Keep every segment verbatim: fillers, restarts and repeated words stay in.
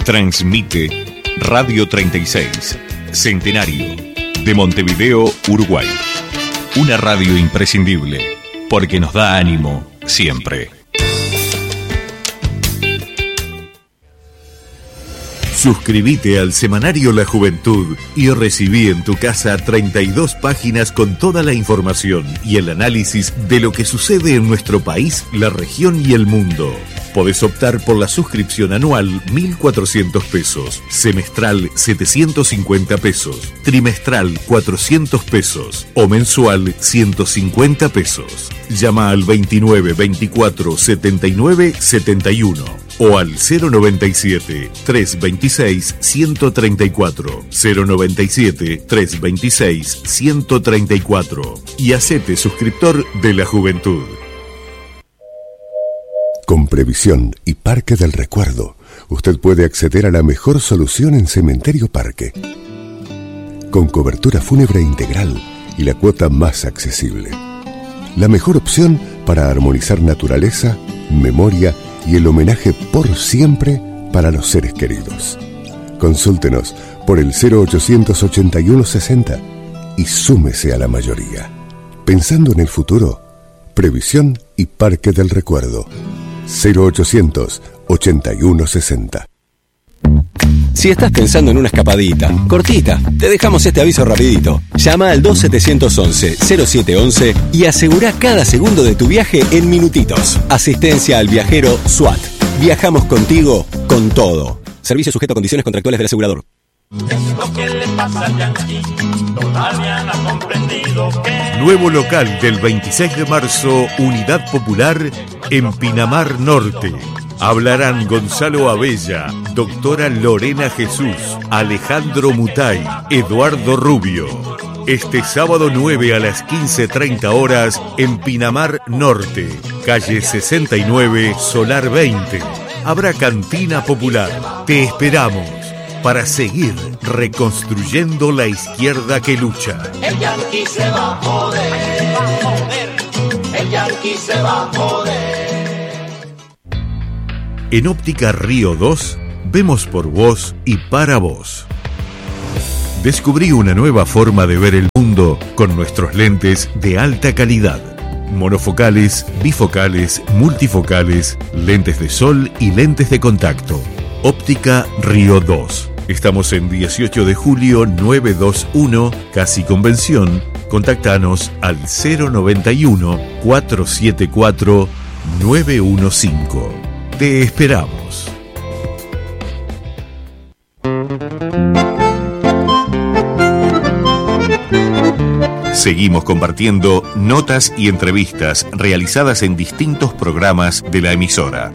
Transmite Radio treinta y seis, Centenario, de Montevideo, Uruguay. Una radio imprescindible, porque nos da ánimo siempre. Suscríbete al semanario La Juventud y recibí en tu casa treinta y dos páginas con toda la información y el análisis de lo que sucede en nuestro país, la región y el mundo. Podés optar por la suscripción anual mil cuatrocientos pesos, semestral setecientos cincuenta pesos, trimestral cuatrocientos pesos o mensual ciento cincuenta pesos. Llama al veintinueve veinticuatro setenta y nueve setenta y uno o al cero noventa y siete, trescientos veintiséis, ciento treinta y cuatro, cero noventa y siete, trescientos veintiséis, ciento treinta y cuatro y hacete suscriptor de La Juventud. Con Previsión y Parque del Recuerdo, usted puede acceder a la mejor solución en Cementerio Parque. Con cobertura fúnebre integral y la cuota más accesible. La mejor opción para armonizar naturaleza, memoria y el homenaje por siempre para los seres queridos. Consúltenos por el cero ochocientos ochenta y uno sesenta y súmese a la mayoría. Pensando en el futuro, Previsión y Parque del Recuerdo. cero ochocientos ochenta y uno sesenta. Si estás pensando en una escapadita, cortita, te dejamos este aviso rapidito. Llama al dos setecientos once, cero siete once y asegura cada segundo de tu viaje en minutitos. Asistencia al viajero SWAT. Viajamos contigo con todo. Servicio sujeto a condiciones contractuales del asegurador. Nuevo local del veintiséis de marzo, Unidad Popular, en Pinamar Norte. Hablarán Gonzalo Abella, doctora Lorena Jesús, Alejandro Mutay, Eduardo Rubio. Este sábado nueve a las quince treinta horas en Pinamar Norte, calle sesenta y nueve, Solar veinte. Habrá cantina popular. Te esperamos para seguir reconstruyendo la izquierda que lucha. El yanqui se va a joder, el yanqui se va a joder. En Óptica Río dos, vemos por vos y para vos. Descubrí una nueva forma de ver el mundo con nuestros lentes de alta calidad. Monofocales, bifocales, multifocales, lentes de sol y lentes de contacto. Óptica Río dos. Estamos en dieciocho de julio novecientos veintiuno, Casi Convención. Contactanos al cero noventa y uno, cuatrocientos setenta y cuatro, novecientos quince. Te esperamos. Seguimos compartiendo notas y entrevistas realizadas en distintos programas de la emisora.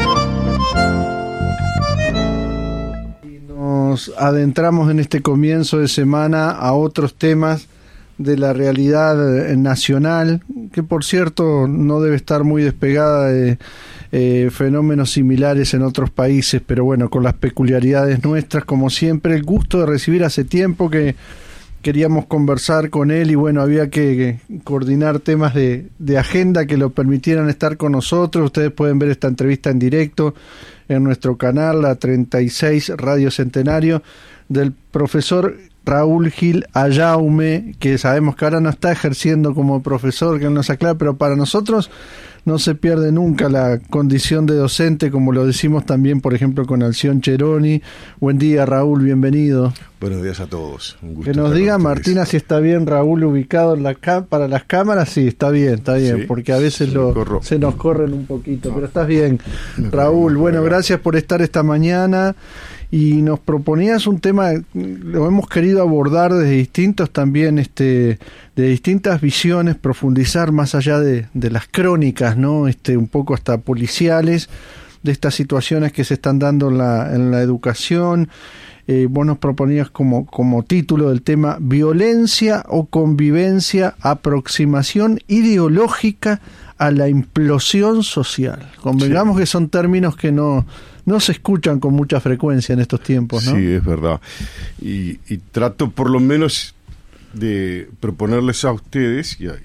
Nos adentramos en este comienzo de semana a otros temas de la realidad nacional, que por cierto no debe estar muy despegada de eh, fenómenos similares en otros países, pero bueno, con las peculiaridades nuestras, como siempre. El gusto de recibir hace tiempo que queríamos conversar con él y bueno, había que, que coordinar temas de, de agenda que lo permitieran estar con nosotros. Ustedes pueden ver esta entrevista en directo en nuestro canal, la treinta y seis Radio Centenario, del profesor Raúl Gil Ayaume, que sabemos que ahora no está ejerciendo como profesor, que él nos aclara, pero para nosotros no se pierde nunca la condición de docente, como lo decimos también, por ejemplo, con Alción Cheroni. Buen día, Raúl, bienvenido. Buenos días a todos. Un gusto. Que nos diga Martina si está bien Raúl ubicado en la ca- para las cámaras. Sí, está bien, está bien, sí, porque a veces se, lo, se nos corren un poquito, no, pero estás bien, no, Raúl. No, bueno, gracias por estar esta mañana. Y nos proponías un tema, lo hemos querido abordar desde distintos también, este, de distintas visiones, profundizar más allá de, de las crónicas, ¿no? Este, un poco hasta policiales, de estas situaciones que se están dando en la, en la educación. Eh, vos nos proponías como, como título del tema: violencia o convivencia, aproximación ideológica a la implosión social. Convengamos sí. que son términos que no, no se escuchan con mucha frecuencia en estos tiempos, ¿no? Sí, es verdad. Y, y trato por lo menos de proponerles a ustedes y a, y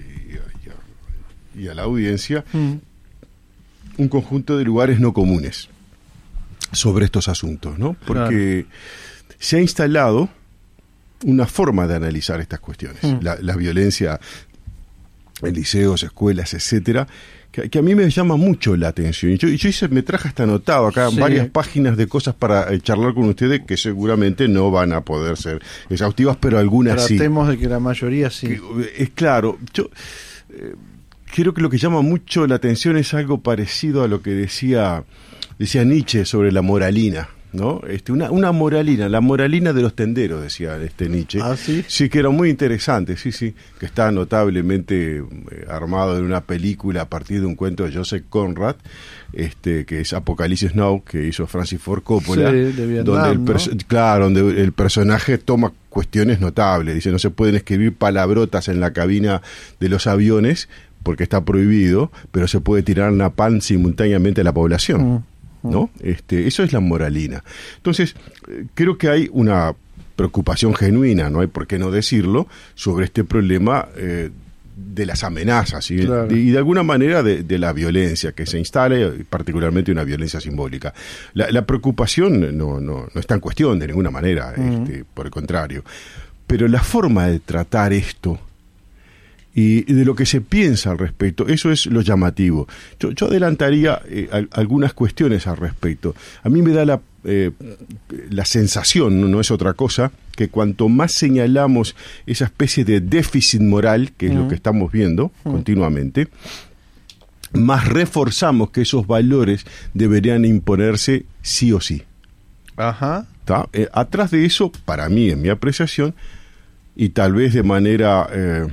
a, y a, y a la audiencia mm. un conjunto de lugares no comunes. sobre estos asuntos, ¿no? Porque claro, se ha instalado una forma de analizar estas cuestiones, mm. la, la violencia en liceos, escuelas, etcétera, que, que a mí me llama mucho la atención. Y yo, yo hice, me traje hasta anotado acá sí. varias páginas de cosas para eh, charlar con ustedes que seguramente no van a poder ser exhaustivas, pero algunas Tratemos sí. Tratemos de que la mayoría sí. Que, es claro, yo eh, creo que lo que llama mucho la atención es algo parecido a lo que decía, decía Nietzsche sobre la moralina, ¿no? Este, una, una moralina, la moralina de los tenderos, decía este Nietzsche. ¿Ah, sí? Sí, que era muy interesante, sí, sí, que está notablemente eh, armado en una película a partir de un cuento de Joseph Conrad, este, que es Apocalipsis Now, que hizo Francis Ford Coppola, sí, de Vietnam, donde el ¿no? claro, donde el personaje toma cuestiones notables, dice, no se pueden escribir palabrotas en la cabina de los aviones porque está prohibido, pero se puede tirar napalm simultáneamente a la población. Mm. ¿No? Este, eso es la moralina. Entonces, eh, creo que hay una preocupación genuina, no hay por qué no decirlo, sobre este problema eh, de las amenazas y, claro. de, y de alguna manera de, de la violencia que se instala, particularmente una violencia simbólica. La, la preocupación no, no, no está en cuestión de ninguna manera, uh-huh. este, por el contrario. Pero la forma de tratar esto y de lo que se piensa al respecto, eso es lo llamativo. Yo, yo adelantaría eh, a, algunas cuestiones al respecto. A mí me da la, eh, la sensación, no, no es otra cosa, que cuanto más señalamos esa especie de déficit moral, que es uh-huh. lo que estamos viendo uh-huh. continuamente, más reforzamos que esos valores deberían imponerse sí o sí. Ajá. ¿Tá? Eh, atrás de eso, para mí, en mi apreciación, y tal vez de manera... Eh,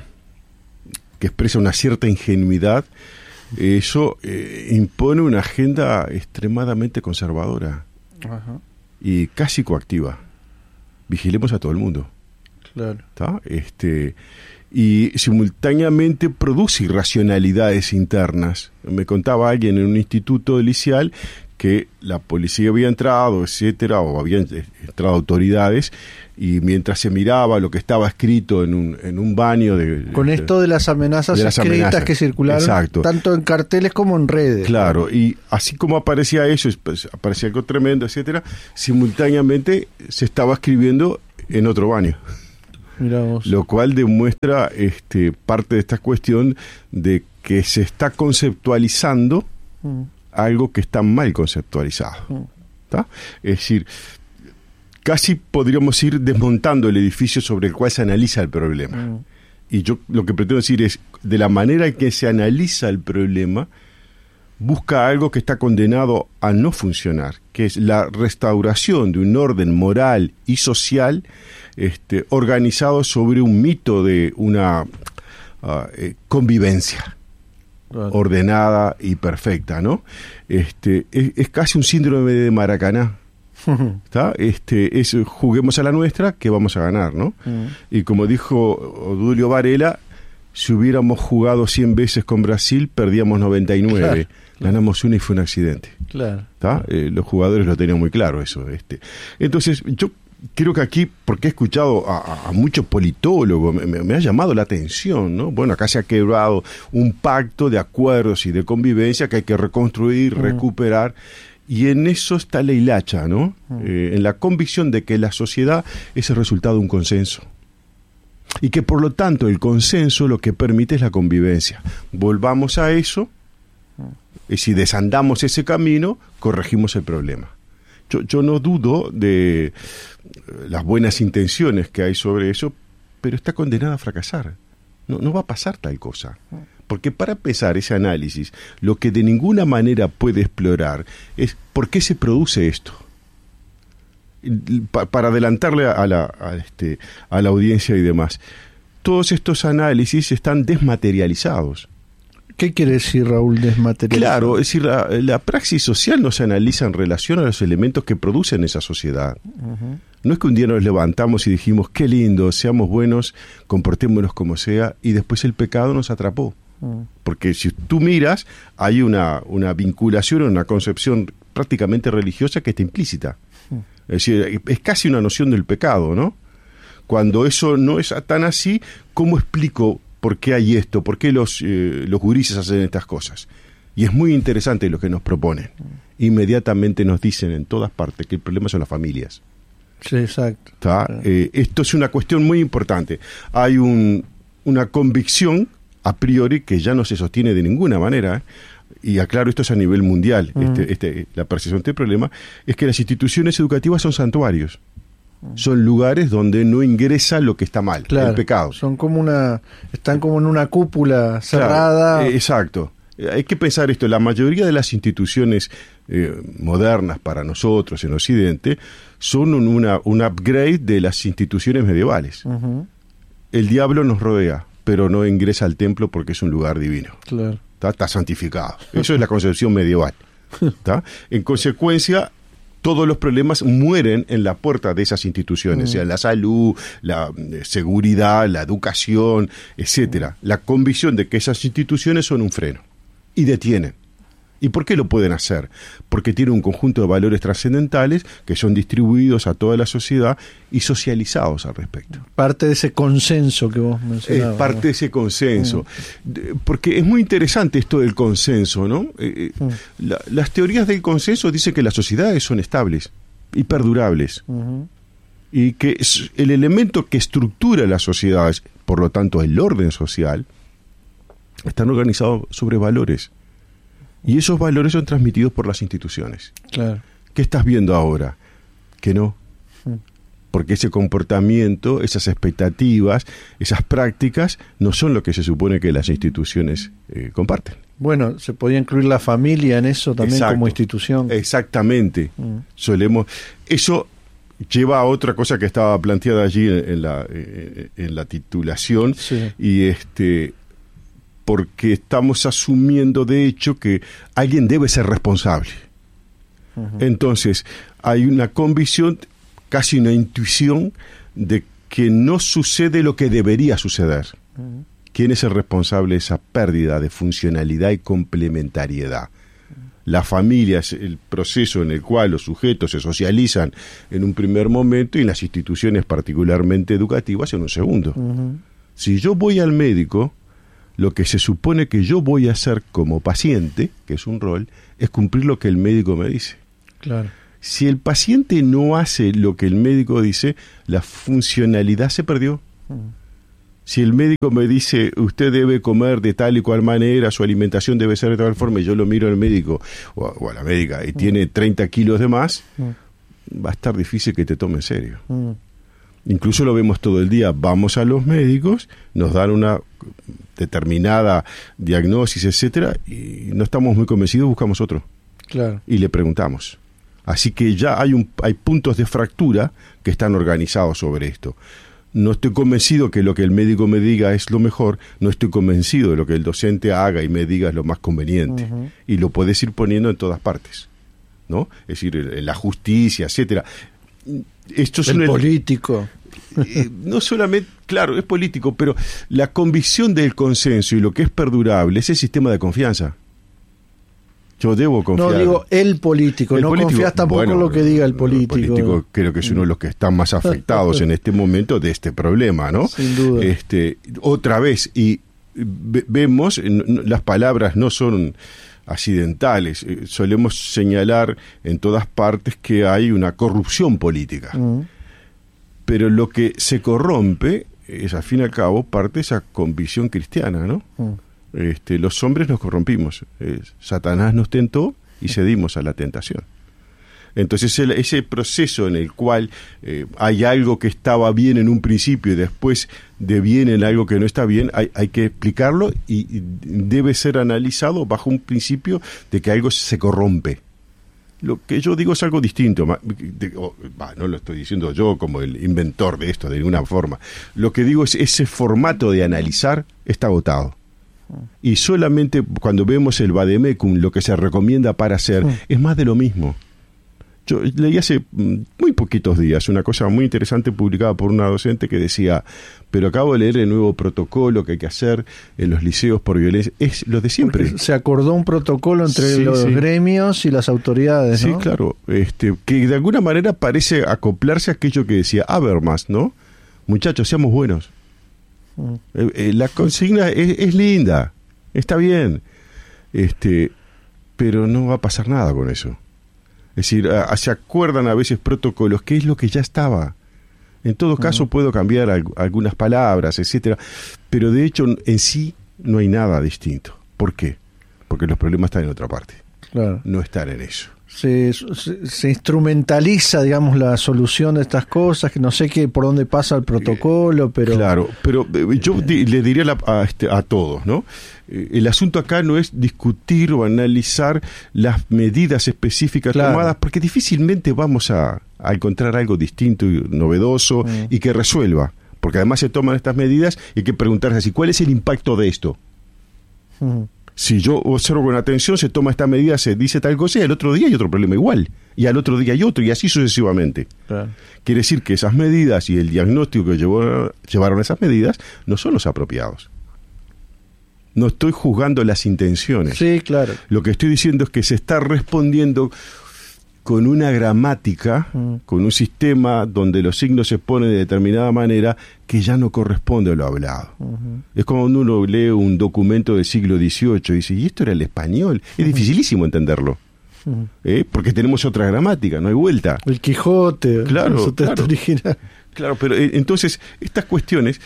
que expresa una cierta ingenuidad, eso eh, impone una agenda extremadamente conservadora. Ajá. Y casi coactiva. Vigilemos a todo el mundo. Claro. ¿Tá? Este, y simultáneamente produce irracionalidades internas. Me contaba alguien en un instituto liceal que la policía había entrado, etcétera, o habían entrado autoridades, y mientras se miraba lo que estaba escrito en un, en un baño de... Con esto de las amenazas de las escritas amenazas. que circularon, exacto. tanto en carteles como en redes. Claro, y así como aparecía eso, pues, aparecía algo tremendo, etcétera, simultáneamente se estaba escribiendo en otro baño. Mirá vos. Lo cual demuestra este, parte de esta cuestión de que se está conceptualizando mm. algo que está mal conceptualizado. Mm. ¿Tá? Es decir, casi podríamos ir desmontando el edificio sobre el cual se analiza el problema. Mm. Y yo lo que pretendo decir es, de la manera en que se analiza el problema, busca algo que está condenado a no funcionar, que es la restauración de un orden moral y social este, organizado sobre un mito de una uh, eh, convivencia claro. ordenada y perfecta, ¿no? Este, es, es casi un síndrome de Maracaná. ¿Está? Este, es juguemos a la nuestra que vamos a ganar, ¿no? Uh-huh. Y como dijo Odulio Varela, si hubiéramos jugado cien veces con Brasil, perdíamos noventa y nueve. Claro. Ganamos una y fue un accidente. Claro. ¿Está? Eh, los jugadores lo tenían muy claro eso. Este. Entonces, yo creo que aquí, porque he escuchado a, a, a muchos politólogos, me, me, me ha llamado la atención, ¿no? Bueno, acá se ha quebrado un pacto de acuerdos y de convivencia que hay que reconstruir, uh-huh. recuperar. Y en eso está la hilacha, ¿no? Uh-huh. Eh, en la convicción de que la sociedad es el resultado de un consenso. Y que por lo tanto el consenso lo que permite es la convivencia. Volvamos a eso, uh-huh. y si desandamos ese camino, corregimos el problema. Yo, yo no dudo de las buenas intenciones que hay sobre eso, pero está condenada a fracasar. No, no va a pasar tal cosa. Uh-huh. Porque para empezar ese análisis, lo que de ninguna manera puede explorar es por qué se produce esto. Pa, para adelantarle a la, a, este, a la audiencia y demás, todos estos análisis están desmaterializados. ¿Qué quiere decir, Raúl, desmaterializado? Claro, es decir, la, la praxis social no se analiza en relación a los elementos que producen esa sociedad. Uh-huh. No es que un día nos levantamos y dijimos, qué lindo, seamos buenos, comportémonos como sea, y después el pecado nos atrapó. Porque si tú miras, hay una, una vinculación, una concepción prácticamente religiosa que está implícita. Es decir, es casi una noción del pecado, ¿no? Cuando eso no es tan así, ¿cómo explico por qué hay esto? ¿Por qué los, eh, los gurises hacen estas cosas? Y es muy interesante lo que nos proponen. inmediatamente nos dicen en todas partes que el problema son las familias. Sí, exacto. ¿Tá? Claro. Eh, esto es una cuestión muy importante. Hay un, una convicción a priori que ya no se sostiene de ninguna manera, ¿eh? Y aclaro, esto es a nivel mundial, mm. este, este, la percepción del problema, es que las instituciones educativas son santuarios. Son lugares donde no ingresa lo que está mal, claro, el pecado. Son como una, están como en una cúpula cerrada. Claro, eh, exacto. Hay que pensar esto, la mayoría de las instituciones eh, modernas para nosotros en Occidente son un, una, un upgrade de las instituciones medievales. Uh-huh. El diablo nos rodea, pero no ingresa al templo porque es un lugar divino. Claro. Está, está santificado. Eso es la concepción medieval. ¿Tá? En consecuencia, todos los problemas mueren en la puerta de esas instituciones, mm. sea la salud, la eh, seguridad, la educación, etcétera. Mm. La convicción de que esas instituciones son un freno y detienen. ¿Y por qué lo pueden hacer? Porque tienen un conjunto de valores trascendentales que son distribuidos a toda la sociedad y socializados al respecto. Parte de ese consenso que vos mencionabas. Es parte ¿no? de ese consenso. Mm. Porque es muy interesante esto del consenso, ¿no? Eh, mm. la, las teorías del consenso dicen que las sociedades son estables y perdurables. Uh-huh. Y que es el elemento que estructura las sociedades, por lo tanto el orden social, están organizados sobre valores. Y esos valores son transmitidos por las instituciones. Claro. ¿Qué estás viendo ahora? Que no. Porque ese comportamiento, esas expectativas, esas prácticas, no son lo que se supone que las instituciones eh, comparten. Bueno, se podía incluir la familia en eso también. Exacto. Como institución. Exactamente. Mm. Solemos... Eso lleva a otra cosa que estaba planteada allí en, en, la, eh, en la titulación. Sí. Y este... porque estamos asumiendo de hecho que alguien debe ser responsable. Uh-huh. Entonces, hay una convicción, casi una intuición, de que no sucede lo que debería suceder. Uh-huh. ¿Quién es el responsable de esa pérdida de funcionalidad y complementariedad? Uh-huh. La familia es el proceso en el cual los sujetos se socializan en un primer momento y las instituciones particularmente educativas en un segundo. Uh-huh. Si yo voy al médico, lo que se supone que yo voy a hacer como paciente, que es un rol, es cumplir lo que el médico me dice. Claro. Si el paciente no hace lo que el médico dice, la funcionalidad se perdió. Uh-huh. Si el médico me dice, usted debe comer de tal y cual manera, su alimentación debe ser de tal forma, y yo lo miro al médico o a, o a la médica y uh-huh. tiene treinta kilos de más, uh-huh. va a estar difícil que te tome en serio. Uh-huh. Incluso lo vemos todo el día. Vamos a los médicos, nos dan una determinada diagnosis, etcétera, y no estamos muy convencidos, buscamos otro. Claro. Y le preguntamos. Así que ya hay un hay puntos de fractura que están organizados sobre esto. No estoy convencido que lo que el médico me diga es lo mejor, no estoy convencido de lo que el docente haga y me diga es lo más conveniente. Uh-huh. Y lo puedes ir poniendo en todas partes, ¿no? Es decir, en la justicia, etcétera. Esto es el un político. Eh, no solamente, claro, es político, pero la convicción del consenso y lo que es perdurable es el sistema de confianza. Yo debo confiar. No, digo el político, el no político, confías tampoco en bueno, lo que diga el político. El político creo que es uno de los que están más afectados en este momento de este problema, ¿no? Sin duda. Este, otra vez, y ve, vemos, las palabras no son accidentales, eh, solemos señalar en todas partes que hay una corrupción política. Uh-huh. Pero lo que se corrompe es, al fin y al cabo, parte de esa convicción cristiana, ¿no? Uh-huh. Este, los hombres nos corrompimos. Eh, Satanás nos tentó y cedimos a la tentación. Entonces el, ese proceso en el cual eh, hay algo que estaba bien en un principio y después deviene en algo que no está bien, hay, hay que explicarlo y, y debe ser analizado bajo un principio de que algo se corrompe. Lo que yo digo es algo distinto, de, oh, bah, no lo estoy diciendo yo como el inventor de esto de ninguna forma. Lo que digo es ese formato de analizar está agotado. Y solamente cuando vemos el vademecum, lo que se recomienda para hacer, mm. es más de lo mismo. Yo leí hace muy poquitos días una cosa muy interesante publicada por una docente que decía, pero acabo de leer el nuevo protocolo que hay que hacer en los liceos por violencia. Es lo de siempre. Porque se acordó un protocolo entre sí, los sí. gremios y las autoridades, ¿no? Sí, claro. Este, que de alguna manera parece acoplarse a aquello que decía Habermas, ¿no? Muchachos, seamos buenos. Mm. Eh, eh, la consigna es, es linda, está bien, este, pero no va a pasar nada con eso. decir, a, a, se acuerdan a veces protocolos, que es lo que ya estaba. En todo caso uh-huh. puedo cambiar al, algunas palabras, etcétera, pero de hecho en sí no hay nada distinto. ¿Por qué? Porque los problemas están en otra parte. Claro. No están en eso. Se, se, se instrumentaliza, digamos, la solución de estas cosas, que no sé qué por dónde pasa el protocolo, pero... Claro, pero yo eh, le diría la, a, este, a todos, ¿no? El asunto acá no es discutir o analizar las medidas específicas claro. tomadas, porque difícilmente vamos a, a encontrar algo distinto y novedoso mm. y que resuelva, porque además se toman estas medidas y hay que preguntarse así, ¿cuál es el impacto de esto? Mm. Si yo observo con atención, se toma esta medida, se dice tal cosa y al otro día hay otro problema igual, y al otro día hay otro, y así sucesivamente. Claro. Quiere decir que esas medidas y el diagnóstico que llevó, llevaron esas medidas no son los apropiados. No estoy juzgando las intenciones. Sí, claro. Lo que estoy diciendo es que se está respondiendo con una gramática, mm. con un sistema donde los signos se ponen de determinada manera que ya no corresponde a lo hablado. Uh-huh. Es como cuando uno lee un documento del siglo dieciocho y dice, ¿y esto era el español? Es uh-huh. dificilísimo entenderlo. Uh-huh. ¿Eh? Porque tenemos otra gramática, no hay vuelta. El Quijote, claro, su texto claro, original. Claro, pero eh, entonces estas cuestiones...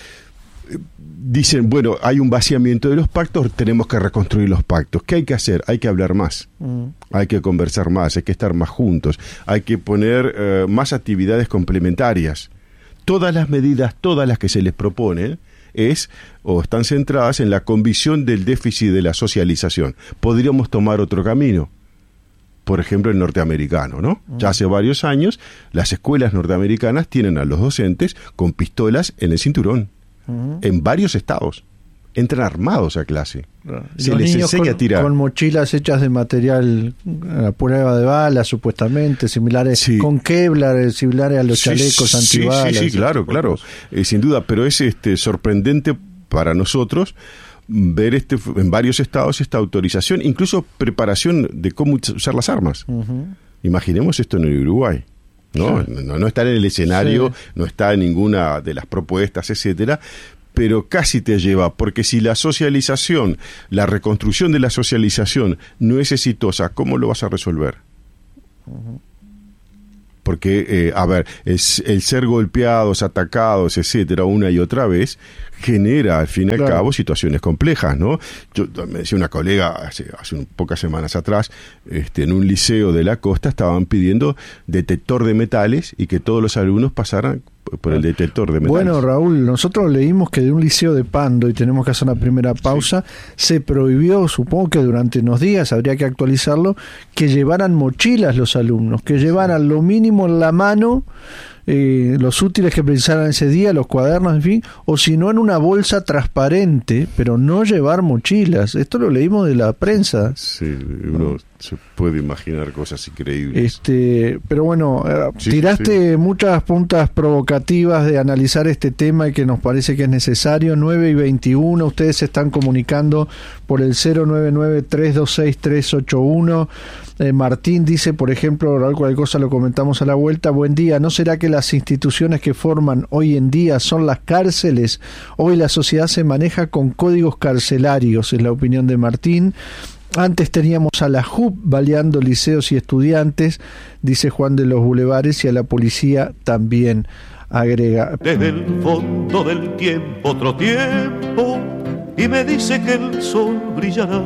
Dicen, bueno, hay un vaciamiento de los pactos, tenemos que reconstruir los pactos. ¿Qué hay que hacer? Hay que hablar más, mm. hay que conversar más, hay que estar más juntos, hay que poner eh, más actividades complementarias. Todas las medidas, todas las que se les proponen, es o están centradas en la convicción del déficit de la socialización. Podríamos tomar otro camino. Por ejemplo, el norteamericano, ¿no? Mm. Ya hace varios años, las escuelas norteamericanas tienen a los docentes con pistolas en el cinturón. Uh-huh. En varios estados entran armados a clase. Uh-huh. Se les enseña con, a tirar con mochilas hechas de material a prueba de balas, supuestamente similares sí. con Kevlar, similares a los sí, chalecos sí, antibalas. Sí, sí, claro, claro, eh, sin duda. Pero es este sorprendente para nosotros ver este en varios estados esta autorización, incluso preparación de cómo usar las armas. Uh-huh. Imaginemos esto en el Uruguay. ¿no? Sí. No, no está en el escenario, sí. no está en ninguna de las propuestas, etcétera, pero casi te lleva, porque si la socialización, la reconstrucción de la socialización no es exitosa, ¿cómo lo vas a resolver? Uh-huh. Porque, eh, a ver, es el ser golpeados, atacados, etcétera, una y otra vez, genera, al fin y al claro. cabo, situaciones complejas, ¿no? Yo me decía una colega hace, hace un, pocas semanas atrás, este, en un liceo de la costa estaban pidiendo detector de metales y que todos los alumnos pasaran por el detector de metales. Bueno, Raúl, nosotros leímos que de un liceo de Pando, y tenemos que hacer una primera pausa, sí. se prohibió, supongo que durante unos días, habría que actualizarlo, que llevaran mochilas los alumnos, que llevaran lo mínimo en la mano, eh, los útiles que precisaran ese día, los cuadernos, en fin, o si no en una bolsa transparente, pero no llevar mochilas. Esto lo leímos de la prensa. Sí, uno se puede imaginar cosas increíbles. Este, pero bueno, sí, tiraste sí. muchas puntas provocativas de analizar este tema y que nos parece que es necesario. Nueve y veintiuno, ustedes se están comunicando por el cero nueve nueve, tres dos seis, tres ocho uno. Eh, Martín dice, por ejemplo, cualquier cosa lo comentamos a la vuelta. Buen día, ¿no será que las instituciones que forman hoy en día son las cárceles? Hoy la sociedad se maneja con códigos carcelarios, es la opinión de Martín. Antes teníamos a la J U P baleando liceos y estudiantes, dice Juan de los Bulevares, y a la policía también, agrega. Desde el fondo del tiempo, otro tiempo, y me dice que el sol brillará.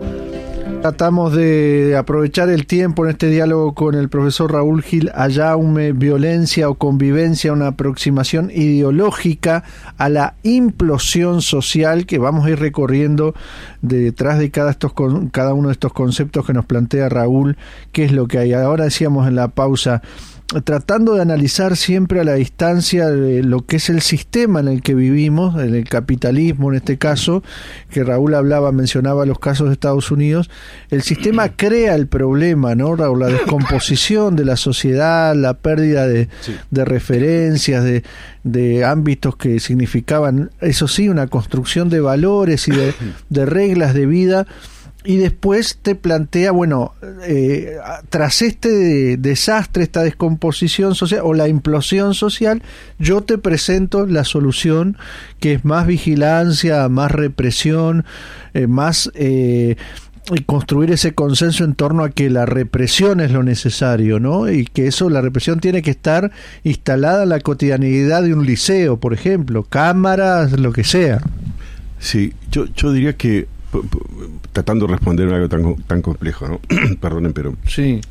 Tratamos de aprovechar el tiempo en este diálogo con el profesor Raúl Gil Ayaume, violencia o convivencia, una aproximación ideológica a la implosión social que vamos a ir recorriendo detrás de cada, estos, cada uno de estos conceptos que nos plantea Raúl, qué es lo que hay. Ahora decíamos en la pausa, tratando de analizar siempre a la distancia de lo que es el sistema en el que vivimos, en el capitalismo en este caso, que Raúl hablaba, mencionaba los casos de Estados Unidos. El sistema crea el problema, ¿no, Raúl? La descomposición de la sociedad, la pérdida de, sí. de referencias, de, de ámbitos que significaban, eso sí, una construcción de valores y de, de reglas de vida. Y después te plantea, bueno, eh, tras este desastre, esta descomposición social o la implosión social, yo te presento la solución, que es más vigilancia, más represión, eh, más eh, y construir ese consenso en torno a que la represión es lo necesario, ¿no? Y que eso, la represión tiene que estar instalada en la cotidianidad de un liceo, por ejemplo, cámaras, lo que sea. Sí, yo, yo diría que, p- p- tratando de responder algo tan, tan complejo, ¿no? Perdonen, pero... Sí.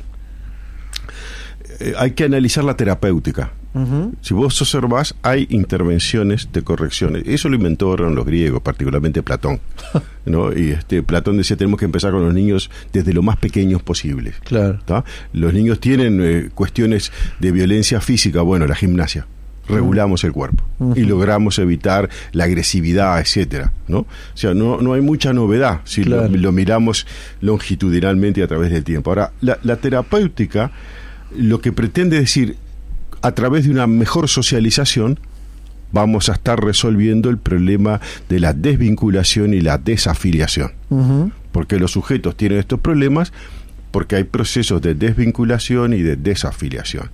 Eh, hay que analizar la terapéutica. Uh-huh. Si vos observás, hay intervenciones de correcciones. Eso lo inventaron los griegos, particularmente Platón, ¿no? Y este Platón decía, tenemos que empezar con los niños desde lo más pequeños posibles. Claro. ¿Tá? Los niños tienen eh, cuestiones de violencia física, bueno, la gimnasia. Regulamos el cuerpo uh-huh. y logramos evitar la agresividad, etcétera, ¿no? O sea, no, no hay mucha novedad si claro. lo, lo miramos longitudinalmente a través del tiempo. Ahora, la, la terapéutica lo que pretende decir, a través de una mejor socialización, vamos a estar resolviendo el problema de la desvinculación y la desafiliación. Uh-huh. Porque los sujetos tienen estos problemas porque hay procesos de desvinculación y de desafiliación.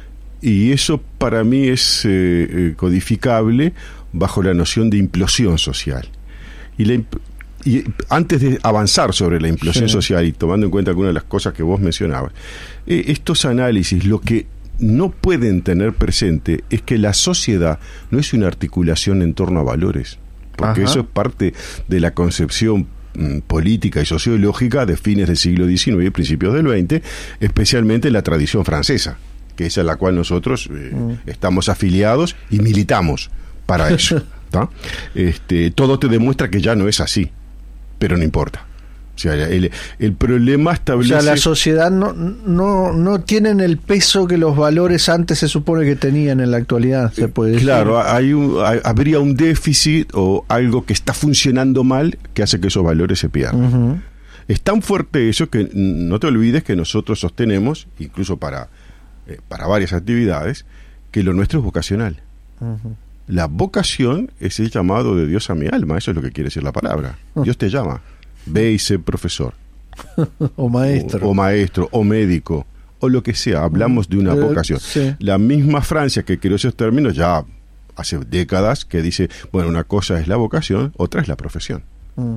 Y eso para mí es eh, codificable bajo la noción de implosión social. Y, la imp- y antes de avanzar sobre la implosión sí. social, y tomando en cuenta algunas de las cosas que vos mencionabas, eh, estos análisis lo que no pueden tener presente es que la sociedad no es una articulación en torno a valores, porque Ajá. eso es parte de la concepción mm, política y sociológica de fines del siglo diecinueve y principios del veinte, especialmente en la tradición francesa, que es a la cual nosotros eh, mm. estamos afiliados y militamos para eso. ¿tá? Este, todo te demuestra que ya no es así, pero no importa. O sea, el, el problema establece... O sea, la sociedad no, no, no tienen el peso que los valores antes se supone que tenían en la actualidad, se puede decir. Claro, hay un, hay, habría un déficit o algo que está funcionando mal que hace que esos valores se pierdan. Uh-huh. Es tan fuerte eso que no te olvides que nosotros sostenemos, incluso para, eh, para varias actividades, que lo nuestro es vocacional. Uh-huh. La vocación es el llamado de Dios a mi alma, eso es lo que quiere decir la palabra. Uh-huh. Dios te llama. Ve y sé profesor o maestro o, o maestro o médico o lo que sea, hablamos de una vocación. Sí. La misma Francia que creó esos términos ya hace décadas que dice, bueno, una cosa es la vocación, otra es la profesión. Mm.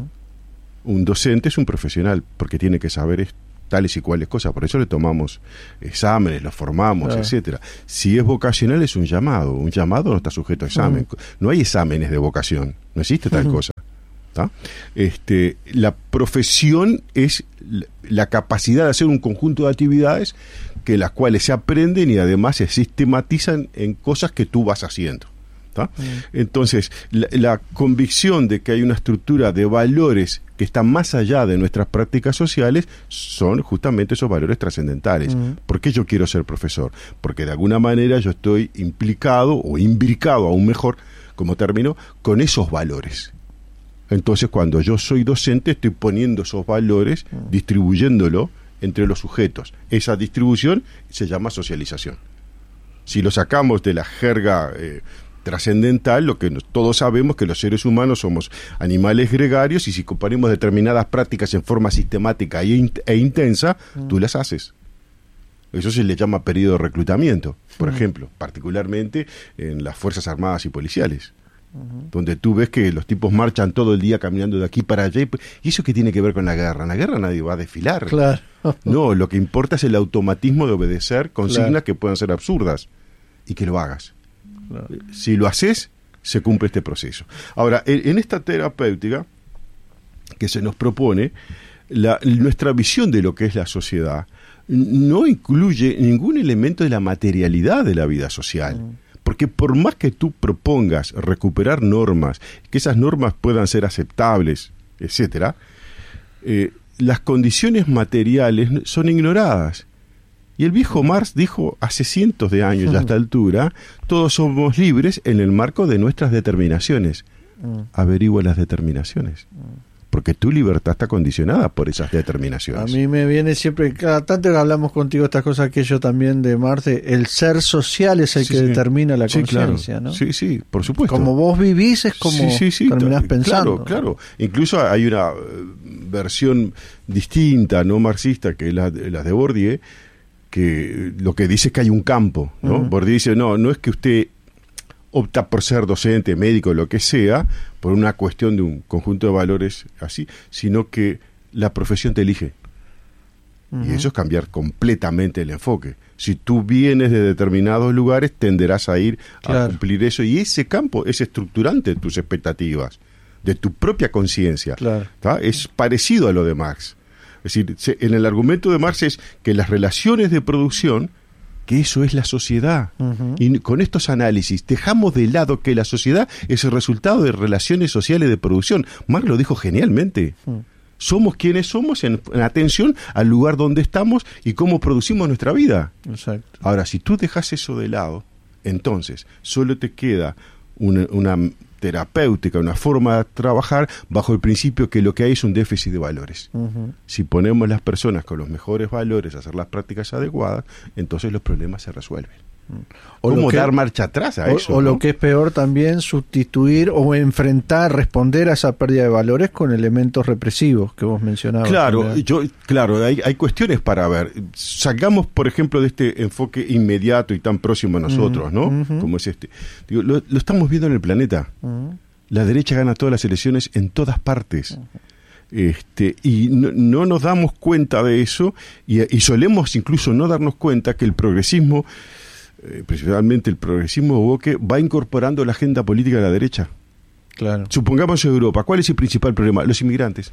Un docente es un profesional porque tiene que saber tales y cuales cosas, por eso le tomamos exámenes, los formamos, claro. etcétera. Si es vocacional es un llamado, un llamado no está sujeto a examen. Mm. No hay exámenes de vocación, no existe tal mm. cosa. ¿Tá? Este, la profesión es la capacidad de hacer un conjunto de actividades que las cuales se aprenden y además se sistematizan en cosas que tú vas haciendo. ¿Tá? Mm. Entonces, la, la convicción de que hay una estructura de valores que está más allá de nuestras prácticas sociales son justamente esos valores trascendentales. Mm. ¿Por qué yo quiero ser profesor? Porque de alguna manera yo estoy implicado o imbricado, aún mejor como término, con esos valores. Entonces, cuando yo soy docente, estoy poniendo esos valores, distribuyéndolo entre los sujetos. Esa distribución se llama socialización. Si lo sacamos de la jerga eh, trascendental, lo que nos, todos sabemos que los seres humanos somos animales gregarios y si comparamos determinadas prácticas en forma sistemática e, in, e intensa, mm. tú las haces. Eso se le llama periodo de reclutamiento, por mm. ejemplo, particularmente en las Fuerzas Armadas y Policiales. Uh-huh. Donde tú ves que los tipos marchan todo el día caminando de aquí para allá. ¿Y, ¿y eso qué tiene que ver con la guerra? En la guerra nadie va a desfilar. Claro. No, lo que importa es el automatismo de obedecer consignas claro. que puedan ser absurdas y que lo hagas. Claro. Si lo haces, se cumple este proceso. Ahora, en, en esta terapéutica que se nos propone, la, nuestra visión de lo que es la sociedad no incluye ningún elemento de la materialidad de la vida social. Uh-huh. Porque por más que tú propongas recuperar normas, que esas normas puedan ser aceptables, etcétera, eh, las condiciones materiales son ignoradas. Y el viejo Marx dijo hace cientos de años ya a esta altura, todos somos libres en el marco de nuestras determinaciones. Averigua las determinaciones. Porque tu libertad está condicionada por esas determinaciones. A mí me viene siempre, cada tanto que hablamos contigo estas cosas que yo también de Marte, el ser social es el sí, que sí. determina la sí, conciencia, claro. ¿no? Sí, sí, por supuesto. Como vos vivís es como sí, sí, sí, terminás t- pensando. Claro, claro. Incluso hay una versión distinta, no marxista, que es la, la de Bourdieu, que lo que dice es que hay un campo, ¿no? Uh-huh. Bourdieu dice, no, no es que usted opta por ser docente, médico, lo que sea, por una cuestión de un conjunto de valores así, sino que la profesión te elige. Uh-huh. Y eso es cambiar completamente el enfoque. Si tú vienes de determinados lugares, tenderás a ir claro. a cumplir eso. Y ese campo es estructurante de tus expectativas, de tu propia conciencia. Claro. Es parecido a lo de Marx. Es decir, se, en el argumento de Marx es que las relaciones de producción, que eso es la sociedad. Uh-huh. Y con estos análisis dejamos de lado que la sociedad es el resultado de relaciones sociales de producción. Marx lo dijo genialmente. Uh-huh. Somos quienes somos en, en atención al lugar donde estamos y cómo producimos nuestra vida. Exacto. Ahora, si tú dejas eso de lado, entonces solo te queda una, una terapéutica, una forma de trabajar bajo el principio que lo que hay es un déficit de valores. Uh-huh. Si ponemos las personas con los mejores valores a hacer las prácticas adecuadas, entonces los problemas se resuelven. O ¿Cómo que, dar marcha atrás a o, eso? O ¿no? lo que es peor también, sustituir o enfrentar, responder a esa pérdida de valores con elementos represivos que vos mencionabas. Claro, yo, claro, hay, hay cuestiones para ver. Salgamos, por ejemplo, de este enfoque inmediato y tan próximo a nosotros, uh-huh, ¿no? Uh-huh. Como es este. Digo, lo, lo estamos viendo en el planeta. Uh-huh. La derecha gana todas las elecciones en todas partes. Uh-huh. Este, y no, no nos damos cuenta de eso y, y solemos incluso no darnos cuenta que el progresismo, eh, principalmente el progresismo woke, va incorporando la agenda política de la derecha. Claro. Supongamos en Europa, ¿cuál es el principal problema? Los inmigrantes.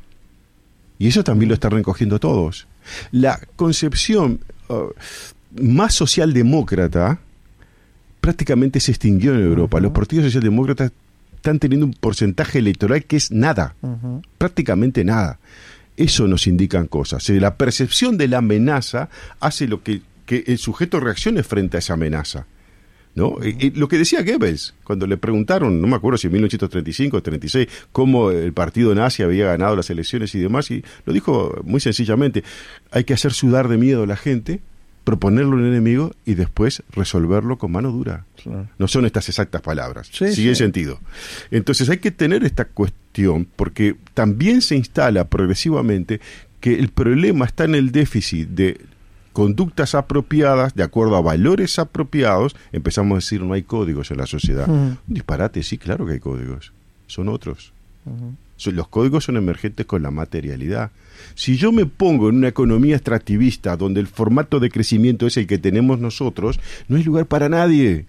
Y eso también lo están recogiendo todos. La concepción uh, más socialdemócrata prácticamente se extinguió en Europa. Uh-huh. Los partidos socialdemócratas están teniendo un porcentaje electoral que es nada, uh-huh. prácticamente nada. Eso nos indican cosas. La percepción de la amenaza hace lo que, que el sujeto reaccione frente a esa amenaza, ¿no? Uh-huh. Y, y lo que decía Goebbels, cuando le preguntaron, no me acuerdo si en mil novecientos treinta y cinco o treinta y seis, cómo el partido nazi había ganado las elecciones y demás, y lo dijo muy sencillamente: hay que hacer sudar de miedo a la gente, proponerle un enemigo y después resolverlo con mano dura. Claro. No son estas exactas palabras, sí, sigue sí. sentido. Entonces hay que tener esta cuestión, porque también se instala progresivamente que el problema está en el déficit de conductas apropiadas, de acuerdo a valores apropiados. Empezamos a decir, no hay códigos en la sociedad. Uh-huh. Un disparate, sí, claro que hay códigos. Son otros. Uh-huh. Los códigos son emergentes con la materialidad. Si yo me pongo en una economía extractivista donde el formato de crecimiento es el que tenemos nosotros, no hay lugar para nadie.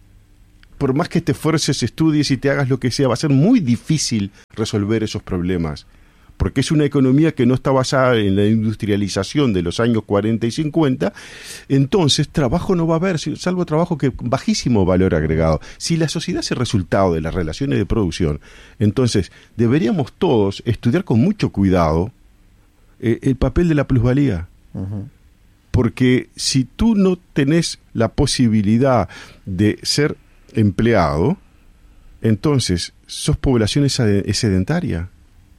Por más que te esfuerces, estudies y te hagas lo que sea, va a ser muy difícil resolver esos problemas. Porque es una economía que no está basada en la industrialización de los años cuarenta y cincuenta, entonces trabajo no va a haber, salvo trabajo que bajísimo valor agregado. Si la sociedad es el resultado de las relaciones de producción, entonces deberíamos todos estudiar con mucho cuidado eh, el papel de la plusvalía. Uh-huh. Porque si tú no tenés la posibilidad de ser empleado, entonces sos población sedentaria.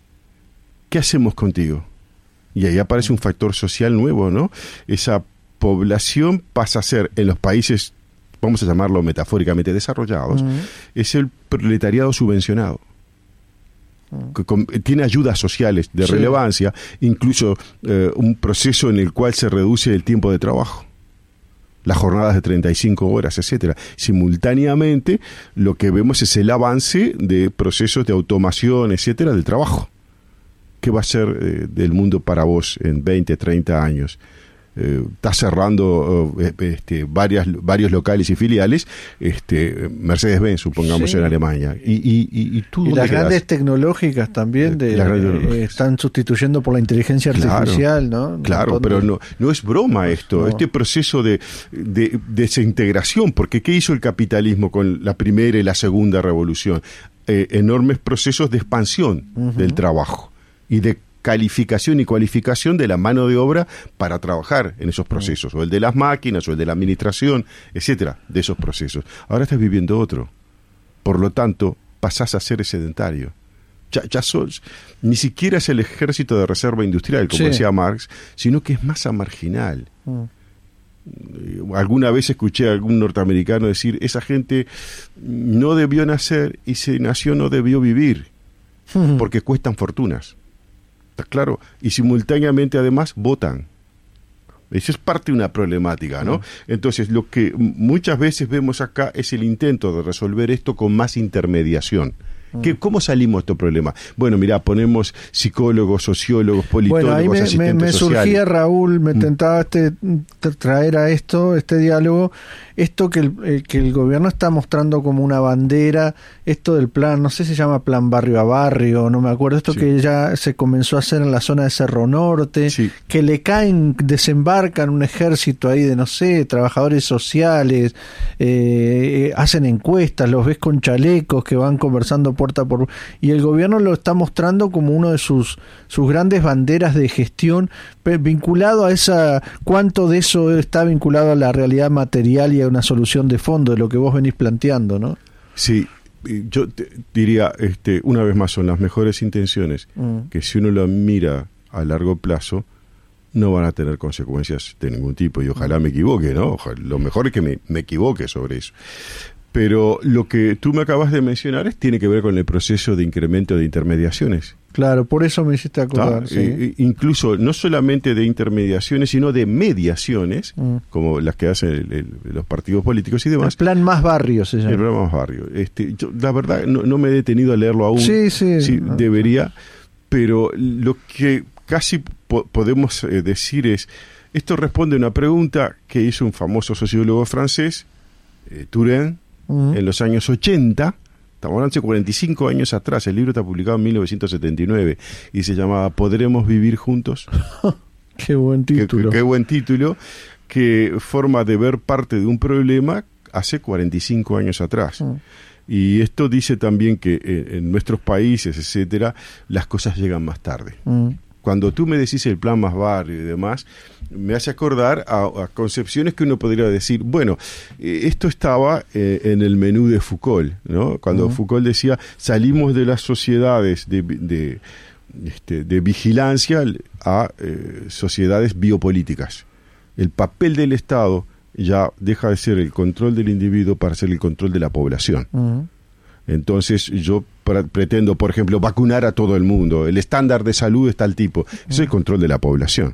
¿Qué hacemos contigo? Y ahí aparece un factor social nuevo, ¿no? Esa población pasa a ser, en los países, vamos a llamarlo metafóricamente desarrollados, uh-huh. es el proletariado subvencionado. Uh-huh. Que con, tiene ayudas sociales de sí. relevancia, incluso eh, un proceso en el cual se reduce el tiempo de trabajo, las jornadas de treinta y cinco horas, etcétera. Simultáneamente, lo que vemos es el avance de procesos de automación, etcétera, del trabajo. ¿Qué va a ser eh, del mundo para vos en veinte, treinta años? Eh, está cerrando eh, este, varias, varios locales y filiales, este, Mercedes-Benz, supongamos, sí. en Alemania. Y, y, y, y, tú y las quedás? Grandes tecnológicas también de, eh, están sustituyendo por la inteligencia artificial, claro, ¿no? Claro, de... pero no, no es broma esto, no. Este proceso de, de, de desintegración, porque ¿qué hizo el capitalismo con la primera y la segunda revolución? Eh, enormes procesos de expansión uh-huh. del trabajo y de calificación y cualificación de la mano de obra para trabajar en esos procesos, o el de las máquinas, o el de la administración, etcétera, de esos procesos. Ahora estás viviendo otro. Por lo tanto, pasás a ser sedentario. Ya, ya sos, ni siquiera es el ejército de reserva industrial, como sí. decía Marx, sino que es masa marginal. Mm. Alguna vez escuché a algún norteamericano decir, esa gente no debió nacer y si nació no debió vivir, mm. porque cuestan fortunas. ¿Está claro? Y simultáneamente además votan. Eso es parte de una problemática, ¿no? Uh-huh. Entonces, lo que muchas veces vemos acá es el intento de resolver esto con más intermediación. ¿Qué, ¿Cómo salimos de estos problemas? Bueno, mira, ponemos psicólogos, sociólogos, politólogos, bueno, ahí me, asistentes me, me sociales. surgía, Raúl, me Mm. tentaba este, traer a esto, este diálogo, esto que el, eh, que el gobierno está mostrando como una bandera, esto del plan, no sé si se llama plan barrio a barrio, no me acuerdo, esto Sí. que ya se comenzó a hacer en la zona de Cerro Norte, Sí. que le caen, desembarcan un ejército ahí de, no sé, trabajadores sociales, eh, hacen encuestas, los ves con chalecos que van conversando puerta por... Y el gobierno lo está mostrando como uno de sus, sus grandes banderas de gestión, pe- vinculado a esa... ¿Cuánto de eso está vinculado a la realidad material y a una solución de fondo de lo que vos venís planteando, no? Sí, y yo te diría, este, una vez más, son las mejores intenciones, Mm. que si uno lo mira a largo plazo, no van a tener consecuencias de ningún tipo, y ojalá me equivoque, ¿no? Ojalá, lo mejor es que me, me equivoque sobre eso. Pero lo que tú me acabas de mencionar es, tiene que ver con el proceso de incremento de intermediaciones. Claro, por eso me hiciste acordar. ¿Tá? Sí. Eh, eh, incluso no solamente de intermediaciones, sino de mediaciones, Mm. como las que hacen el- el- los partidos políticos y El demás. plan Más Barrio se llama. El programa Más Barrio. Este, yo, la verdad, no, no me he detenido a leerlo aún. Sí, sí. Sí, Ah, debería, pero lo que casi po- podemos eh, decir es, esto responde a una pregunta que hizo un famoso sociólogo francés, eh, Turenne, mm. en los años ochenta. Estamos hablando de cuarenta y cinco años atrás. El libro está publicado en mil novecientos setenta y nueve y se llamaba ¿Podremos vivir juntos? Qué buen Qué, título. qué- qué buen título, que forma de ver parte de un problema hace cuarenta y cinco años atrás. Mm. Y esto dice también que eh, en nuestros países, etcétera, las cosas llegan más tarde. Mm. Cuando tú me decís el plan Más Barrio y demás, me hace acordar a, a concepciones que uno podría decir, bueno, eh, esto estaba eh, en el menú de Foucault, ¿no? Cuando Ujú. Foucault decía, salimos de las sociedades de, de, este, de vigilancia a eh, sociedades biopolíticas. El papel del Estado ya deja de ser el control del individuo para ser el control de la población. Mm. Entonces yo pra- pretendo, por ejemplo, vacunar a todo el mundo. El estándar de salud es tal tipo. Eso es el control de la población.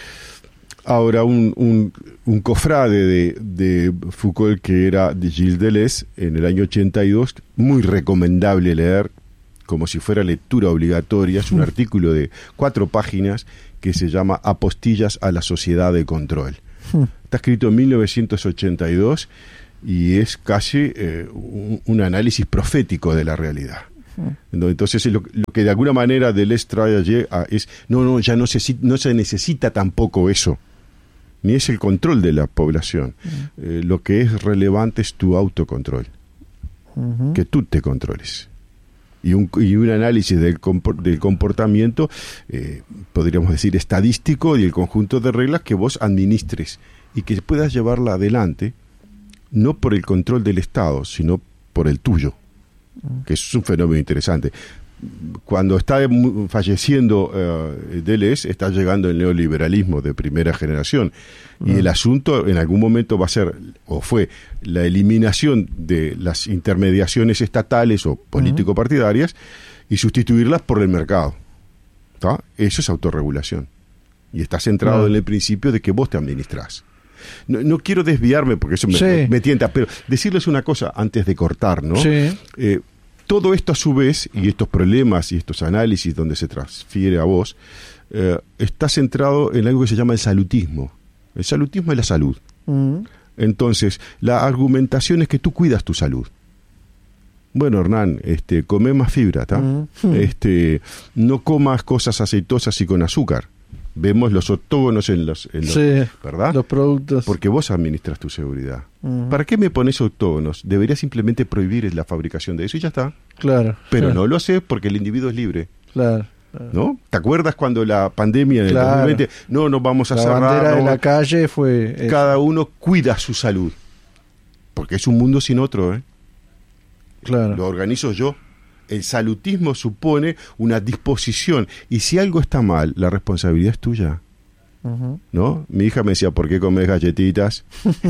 Ahora, un, un, un cofrade de, de Foucault, que era de Gilles Deleuze, en el año ochenta y dos, muy recomendable leer, como si fuera lectura obligatoria, es un artículo de cuatro páginas que se llama Apostillas a la sociedad de control. Está escrito en mil novecientos ochenta y dos y es casi eh, un, un análisis profético de la realidad. ¿No? Entonces lo, lo que de alguna manera Deleuze trae allí a, es, no, no, ya no se, no se necesita tampoco eso, ni es el control de la población. Eh, lo que es relevante es tu autocontrol, Ujú. que tú te controles. Y un, y un análisis del, compor, del comportamiento, eh, podríamos decir, estadístico, y el conjunto de reglas que vos administres y que puedas llevarla adelante, no por el control del Estado, sino por el tuyo, que es un fenómeno interesante. Cuando está mu- falleciendo uh, Deleuze, está llegando el neoliberalismo de primera generación, y el asunto en algún momento va a ser, o fue, la eliminación de las intermediaciones estatales o político-partidarias y sustituirlas por el mercado. ¿Tá? Eso es autorregulación, y está centrado Claro. en el principio de que vos te administrás. No, no quiero desviarme porque eso me, Sí. me, me tienta, pero decirles una cosa antes de cortar, ¿no? Sí. Eh, todo esto a su vez, y estos problemas y estos análisis donde se transfiere a vos, eh, está centrado en algo que se llama el salutismo. El salutismo es la salud. Mm. Entonces, la argumentación es que tú cuidas tu salud. Bueno, Hernán, este, come más fibra, ¿tá? Mm. Este, no comas cosas aceitosas y con azúcar. Vemos los octógonos en los, en los- Sí, ¿verdad? los productos. Porque vos administras tu seguridad. Mm. ¿Para qué me pones octógonos? Debería simplemente prohibir la fabricación de eso y ya está. Claro. Pero claro, no lo haces porque el individuo es libre, Claro. claro. ¿no? ¿Te acuerdas cuando la pandemia en el Claro. dos mil veinte, no nos vamos a La cerrar, bandera de no, la calle fue... eso. cada uno cuida su salud? Porque es un mundo sin otro, ¿eh? Claro. Lo organizo yo. El salutismo supone una disposición, y si algo está mal, la responsabilidad es tuya, Ujú. ¿no? Mi hija me decía, ¿por qué comes galletitas?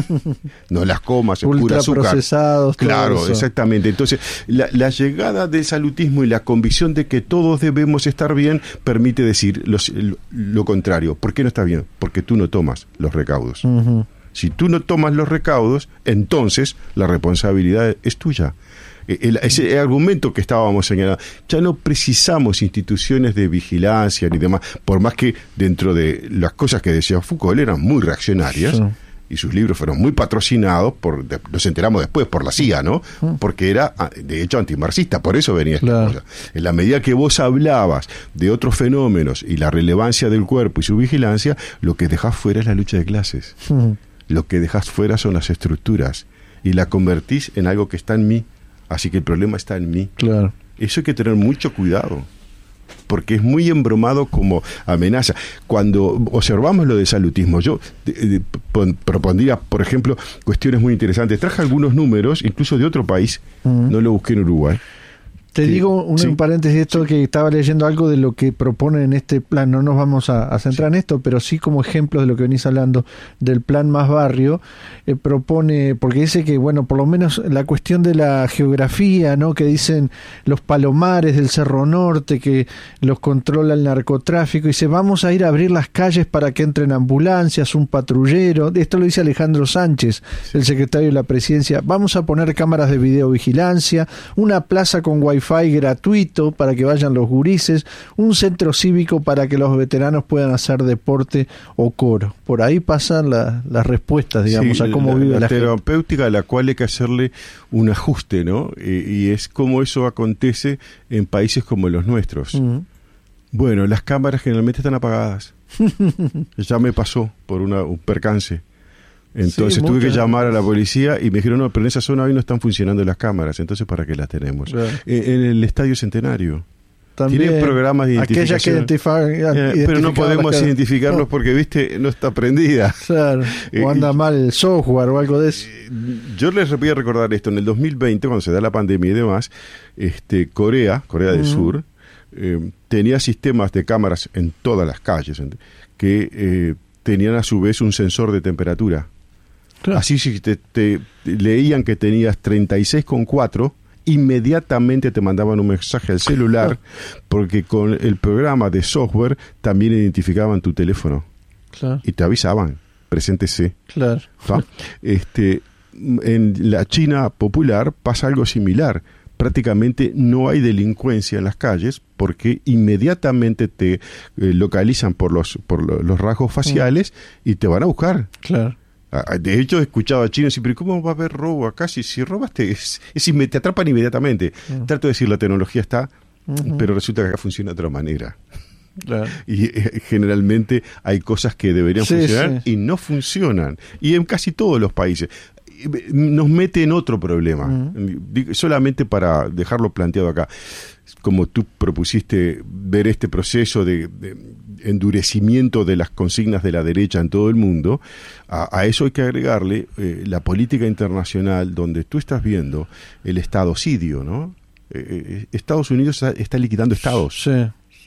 No las comas, es pura azúcar. Ultraprocesados, todo Claro, eso. exactamente. Entonces, la, la llegada del salutismo y la convicción de que todos debemos estar bien permite decir lo, lo, lo contrario. ¿Por qué no está bien? Porque tú no tomas los recaudos. Ujú. Si tú no tomas los recaudos, entonces la responsabilidad es tuya. El, ese argumento que estábamos señalando, ya no precisamos instituciones de vigilancia ni demás, por más que dentro de las cosas que decía Foucault eran muy reaccionarias, sí. Y sus libros fueron muy patrocinados, por nos enteramos después, por la C I A, ¿no? Porque era, de hecho, antimarxista, por eso venía esta claro. cosa. En la medida que vos hablabas de otros fenómenos y la relevancia del cuerpo y su vigilancia, lo que dejás fuera es la lucha de clases. Uh-huh. Lo que dejás fuera son las estructuras. Y la convertís en algo que está en mí. Así que el problema está en mí. Claro. Eso hay que tener mucho cuidado, porque es muy embromado como amenaza. Cuando observamos lo de salutismo, yo eh, eh, propondría, por ejemplo, cuestiones muy interesantes. Traje algunos números, incluso de otro país, uh-huh. no lo busqué en Uruguay. Te sí, digo un, sí, un paréntesis de esto, sí. que estaba leyendo algo de lo que proponen en este plan, no nos vamos a, a centrar sí. en esto, pero sí como ejemplos de lo que venís hablando del plan Más Barrio, eh, propone, porque dice que, bueno, por lo menos la cuestión de la geografía, ¿no? Que dicen los palomares del Cerro Norte, que los controla el narcotráfico, y dice, vamos a ir a abrir las calles para que entren ambulancias, un patrullero, esto lo dice Alejandro Sánchez, sí. el secretario de la Presidencia, vamos a poner cámaras de videovigilancia, una plaza con wifi gratuito para que vayan los gurises, un centro cívico para que los veteranos puedan hacer deporte o coro. Por ahí pasan la, las respuestas, digamos, sí, a cómo la, vive la, la terapéutica, a la cual hay que hacerle un ajuste, ¿no? Y, y es como eso acontece en países como los nuestros. Uh-huh. Bueno, las cámaras generalmente están apagadas. Ya me pasó por una, un percance. Entonces sí, tuve muchas. que llamar a la policía y me dijeron, no, pero en esa zona hoy no están funcionando las cámaras, entonces ¿para qué las tenemos? Claro. En, en el Estadio Centenario también tiene programas de identificación, que eh, pero no podemos identificarlos no. porque, viste, no está prendida. Claro. O anda eh, mal el software o algo de eso. Yo les voy a recordar esto, en el dos mil veinte, cuando se da la pandemia y demás, este Corea, Corea del uh-huh. Sur, eh, tenía sistemas de cámaras en todas las calles que eh, tenían a su vez un sensor de temperatura. Claro. Así si te, te, te leían que tenías treinta y seis coma cuatro, inmediatamente te mandaban un mensaje al celular, porque con el programa de software también identificaban tu teléfono. Claro. Y te avisaban, preséntese. Claro. ¿Va? Este, en la China popular pasa algo similar. Prácticamente no hay delincuencia en las calles porque inmediatamente te eh, localizan por los por lo, los rasgos faciales mm. y te van a buscar. Claro. De hecho, he escuchado a chinos decir, pero ¿cómo va a haber robo acá? Si, si robaste, es, es, te atrapan inmediatamente. Uh-huh. Trato de decir, la tecnología está, uh-huh. pero resulta que acá funciona de otra manera. Claro. Y eh, generalmente hay cosas que deberían sí, funcionar sí. y no funcionan. Y en casi todos los países. Nos mete en otro problema. Uh-huh. Solamente para dejarlo planteado acá. Como tú propusiste ver este proceso de, de endurecimiento de las consignas de la derecha en todo el mundo, a, a eso hay que agregarle eh, la política internacional, donde tú estás viendo el estadocidio, ¿no? Eh, Estados Unidos está, está liquidando estados. Sí.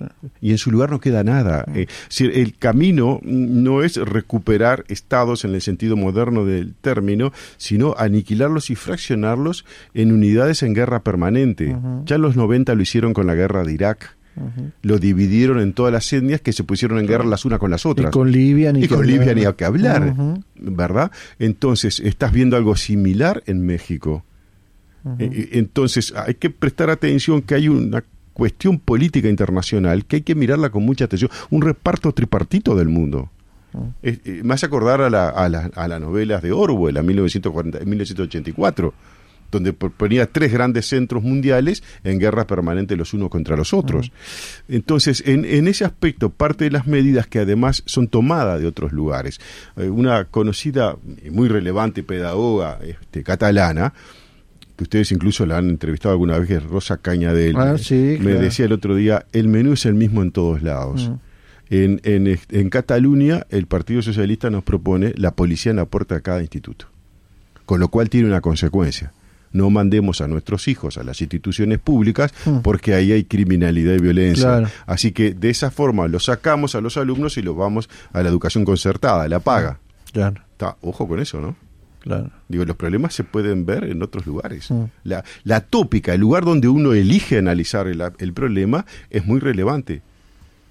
Y en su lugar no queda nada. Eh, si el camino no es recuperar estados en el sentido moderno del término, sino aniquilarlos y fraccionarlos en unidades en guerra permanente. Uh-huh. Ya en los noventa lo hicieron con la guerra de Irak. Uh-huh. Lo dividieron en todas las etnias que se pusieron en guerra las unas con las otras. Y con Libia ni y con Libia ni a que hablar, uh-huh. ¿verdad? Entonces, estás viendo algo similar en México. Uh-huh. Eh, entonces, hay que prestar atención que hay una cuestión política internacional que hay que mirarla con mucha atención, un reparto tripartito del mundo. Uh-huh. Eh, eh, me hace acordar a, la, a, la, a las novelas de Orwell, a mil novecientos cuarenta, mil novecientos ochenta y cuatro, donde ponía tres grandes centros mundiales en guerra permanente los unos contra los otros. Uh-huh. Entonces, en, en ese aspecto, parte de las medidas que además son tomadas de otros lugares. Eh, una conocida y muy relevante pedagoga este, catalana, que ustedes incluso la han entrevistado alguna vez, que es Rosa Cañadell, ah, sí, me claro. decía el otro día, el menú es el mismo en todos lados. Uh-huh. En, en, en Cataluña, el Partido Socialista nos propone la policía en la puerta de cada instituto, con lo cual tiene una consecuencia. No mandemos a nuestros hijos a las instituciones públicas porque ahí hay criminalidad y violencia. Claro. Así que de esa forma los sacamos a los alumnos y los vamos a la educación concertada, la paga. Claro. Está, ojo con eso, ¿no? Claro. Digo, los problemas se pueden ver en otros lugares. Mm. La, la tópica, el lugar donde uno elige analizar el, el problema, es muy relevante.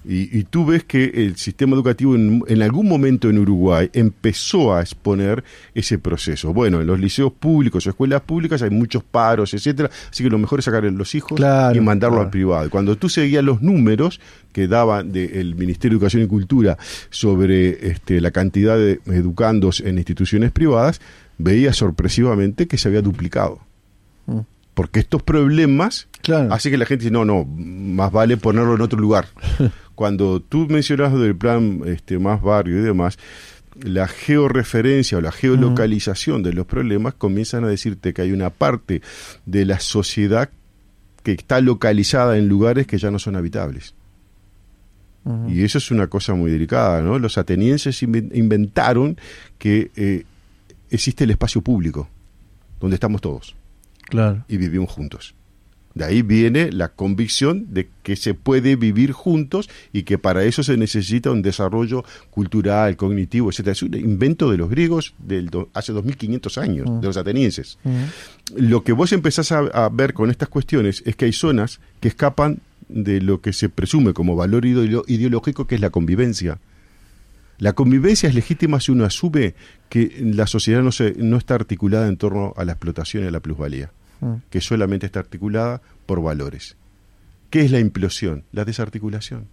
Y, y tú ves que el sistema educativo en, en algún momento en Uruguay empezó a exponer ese proceso. Bueno, en los liceos públicos o escuelas públicas hay muchos paros, etcétera, así que lo mejor es sacar a los hijos claro, y mandarlo claro. al privado. Y cuando tú seguías los números que daba del Ministerio de Educación y Cultura sobre este, la cantidad de educandos en instituciones privadas, veías sorpresivamente que se había duplicado. Mm. Porque estos problemas claro. hacen que la gente dice, no, no, más vale ponerlo en otro lugar. Cuando tú mencionas del plan este, Más Barrio y demás, la georreferencia o la geolocalización uh-huh. de los problemas comienzan a decirte que hay una parte de la sociedad que está localizada en lugares que ya no son habitables. Uh-huh. Y eso es una cosa muy delicada, ¿no? Los atenienses inventaron que eh, existe el espacio público, donde estamos todos. Claro. Y vivimos juntos. De ahí viene la convicción de que se puede vivir juntos y que para eso se necesita un desarrollo cultural, cognitivo, etcétera. Es un invento de los griegos del do, hace dos mil quinientos años, uh-huh. de los atenienses. Uh-huh. Lo que vos empezás a, a ver con estas cuestiones es que hay zonas que escapan de lo que se presume como valor ideo- ideológico, que es la convivencia. La convivencia es legítima si uno asume que la sociedad no, se, no está articulada en torno a la explotación y a la plusvalía, mm. que solamente está articulada por valores. ¿Qué es la implosión? La desarticulación.